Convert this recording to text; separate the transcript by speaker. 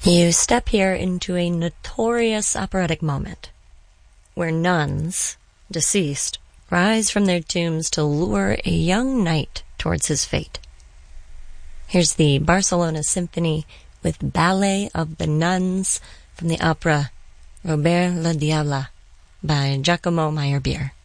Speaker 1: You step here into a notorious operatic moment, where nuns, deceased, rise from their tombs to lure a young knight towards his fate. Here's the Barcelona Symphony with Ballet of the Nuns from the opera Robert le Diable by Giacomo Meyerbeer.